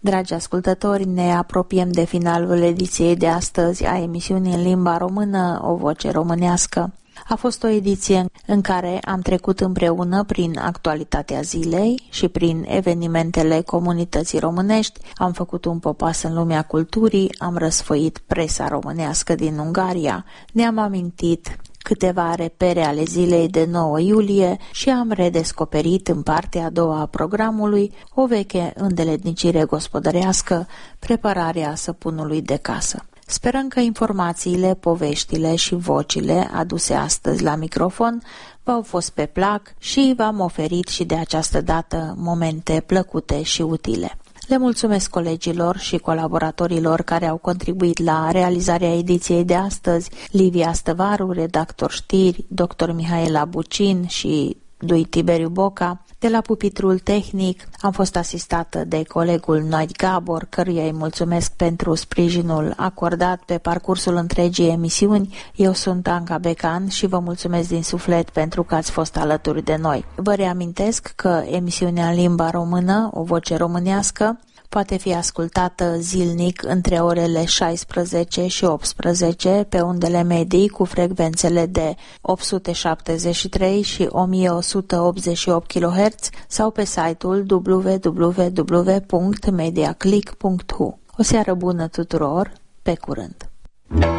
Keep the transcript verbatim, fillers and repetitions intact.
Dragi ascultători, ne apropiem de finalul ediției de astăzi a emisiunii în limba română, O Voce Românească. A fost o ediție în care am trecut împreună prin actualitatea zilei și prin evenimentele comunității românești, am făcut un popas în lumea culturii, am răsfoit presa românească din Ungaria, ne-am amintit câteva repere ale zilei de nouă iulie și am redescoperit în partea a doua a programului o veche îndeletnicire gospodărească, prepararea săpunului de casă. Sperăm că informațiile, poveștile și vocile aduse astăzi la microfon v-au fost pe plac și v-am oferit și de această dată momente plăcute și utile. Le mulțumesc colegilor și colaboratorilor care au contribuit la realizarea ediției de astăzi, Livia Stăvaru, redactor știri, doctor Mihaela Bucin și lui Tiberiu Boca. De la pupitrul tehnic am fost asistată de colegul Noit Gabor, căruia îi mulțumesc pentru sprijinul acordat pe parcursul întregii emisiuni. Eu sunt Anca Becan și vă mulțumesc din suflet pentru că ați fost alături de noi. Vă reamintesc că emisiunea în limba română, O Voce Românească, poate fi ascultată zilnic între orele șaisprezece și optsprezece pe undele medii cu frecvențele de opt sute șaptezeci și trei și o mie o sută optzeci și opt kilohertz sau pe site-ul w w w punct mediaclick punct h u. O seară bună tuturor, pe curând!